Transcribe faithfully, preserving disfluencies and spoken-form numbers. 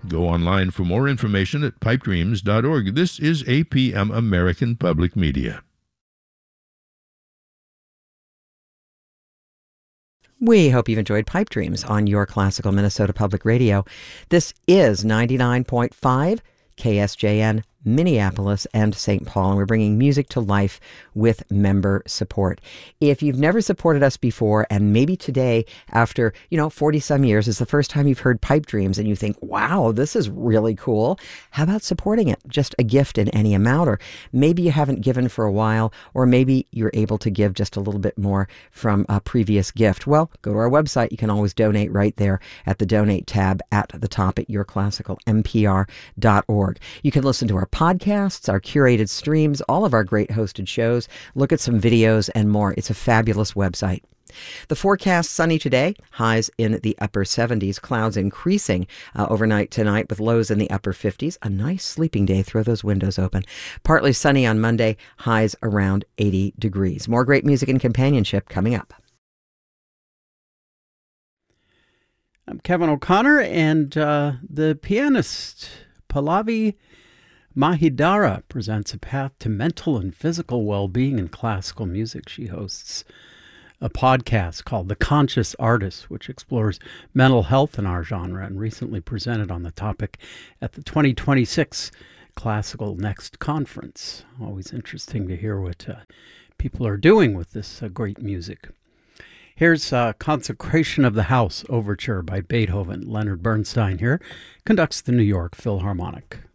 Go online for more information at pipe dreams dot org. This is A P M American Public Media. We hope you've enjoyed Pipe Dreams on your Classical Minnesota Public Radio. This is ninety-nine point five K S J N, Minneapolis and Saint Paul, and we're bringing music to life with member support. If you've never supported us before, and maybe today, after, you know, forty some years, is the first time you've heard Pipe Dreams and you think, wow, this is really cool, how about supporting it? Just a gift in any amount, or maybe you haven't given for a while, or maybe you're able to give just a little bit more from a previous gift. Well, go to our website. You can always donate right there at the Donate tab at the top at your classical m p r dot org. You can listen to our podcasts, our curated streams, all of our great hosted shows, look at some videos and more. It's a fabulous website. The forecast: sunny today, highs in the upper seventies, clouds increasing uh, overnight tonight with lows in the upper fifties. A nice sleeping day. Throw those windows open. Partly sunny on Monday, highs around eighty degrees. More great music and companionship coming up. I'm Kevin O'Connor, and uh, the pianist Pallavi Mahidara presents a path to mental and physical well-being in classical music. She hosts a podcast called The Conscious Artist, which explores mental health in our genre, and recently presented on the topic at the twenty twenty-six Classical Next Conference. Always interesting to hear what uh, people are doing with this uh, great music. Here's uh, Consecration of the House Overture by Beethoven. Leonard Bernstein here conducts the New York Philharmonic.